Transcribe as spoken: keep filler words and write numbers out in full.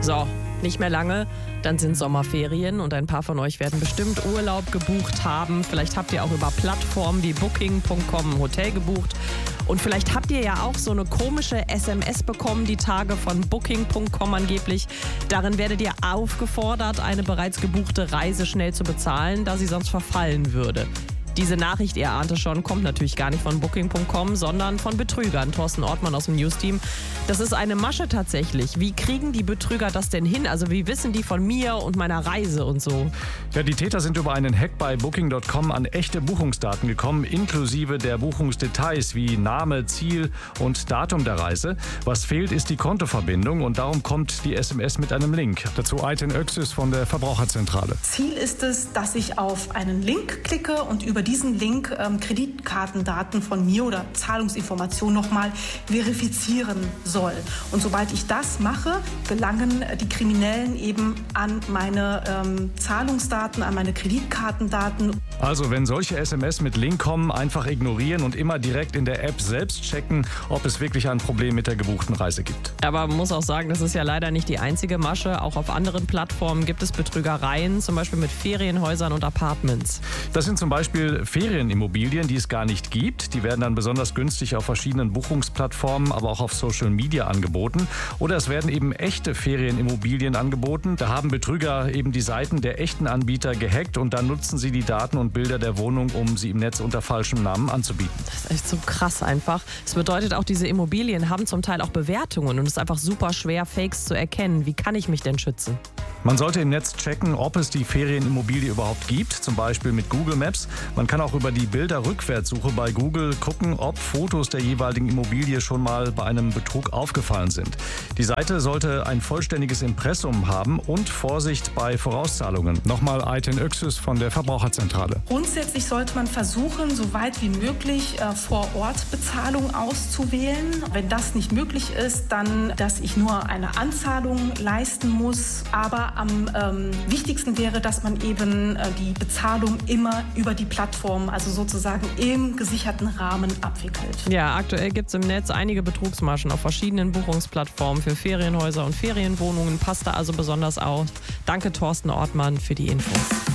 So, nicht mehr lange, dann sind Sommerferien und ein paar von euch werden bestimmt Urlaub gebucht haben. Vielleicht habt ihr auch über Plattformen wie Booking Punkt com ein Hotel gebucht. Und vielleicht habt ihr ja auch so eine komische S M S bekommen, die Tage von Booking Punkt com angeblich. Darin werdet ihr aufgefordert, eine bereits gebuchte Reise schnell zu bezahlen, da sie sonst verfallen würde. Diese Nachricht, ihr ahnt es schon, kommt natürlich gar nicht von Booking Punkt com, sondern von Betrügern. Thorsten Ortmann aus dem News-Team. Das ist eine Masche tatsächlich. Wie kriegen die Betrüger das denn hin? Also wie wissen die von mir und meiner Reise und so? Ja, die Täter sind über einen Hack bei Booking Punkt com an echte Buchungsdaten gekommen, inklusive der Buchungsdetails wie Name, Ziel und Datum der Reise. Was fehlt, ist die Kontoverbindung und darum kommt die S M S mit einem Link. Dazu Ayten Öksüz von der Verbraucherzentrale. Ziel ist es, dass ich auf einen Link klicke und über diesen Link ähm, Kreditkartendaten von mir oder Zahlungsinformationen nochmal verifizieren soll. Und sobald ich das mache, gelangen die Kriminellen eben an meine ähm, Zahlungsdaten, an meine Kreditkartendaten. Also wenn solche S M S mit Link kommen, einfach ignorieren und immer direkt in der App selbst checken, ob es wirklich ein Problem mit der gebuchten Reise gibt. Aber man muss auch sagen, das ist ja leider nicht die einzige Masche. Auch auf anderen Plattformen gibt es Betrügereien, zum Beispiel mit Ferienhäusern und Apartments. Das sind zum Beispiel Ferienimmobilien, die es gar nicht gibt. Die werden dann besonders günstig auf verschiedenen Buchungsplattformen, aber auch auf Social Media angeboten. Oder es werden eben echte Ferienimmobilien angeboten. Da haben Betrüger eben die Seiten der echten Anbieter gehackt und dann nutzen sie die Daten und Bilder der Wohnung, um sie im Netz unter falschem Namen anzubieten. Das ist echt so krass einfach. Das bedeutet auch, diese Immobilien haben zum Teil auch Bewertungen und es ist einfach super schwer, Fakes zu erkennen. Wie kann ich mich denn schützen? Man sollte im Netz checken, ob es die Ferienimmobilie überhaupt gibt, zum Beispiel mit Google Maps. Man kann auch über die Bilderrückwärtssuche bei Google gucken, ob Fotos der jeweiligen Immobilie schon mal bei einem Betrug aufgefallen sind. Die Seite sollte ein vollständiges Impressum haben und Vorsicht bei Vorauszahlungen. Nochmal Ayten Öksüz von der Verbraucherzentrale. Grundsätzlich sollte man versuchen, so weit wie möglich äh, vor Ort Bezahlung auszuwählen. Wenn das nicht möglich ist, dann, dass ich nur eine Anzahlung leisten muss. Aber am ähm, wichtigsten wäre, dass man eben äh, die Bezahlung immer über die Plattform, also sozusagen im gesicherten Rahmen abwickelt. Ja, aktuell gibt es im Netz einige Betrugsmaschen auf verschiedenen Buchungsplattformen für Ferienhäuser und Ferienwohnungen. Passt da also besonders auf. Danke, Thorsten Ortmann, für die Infos.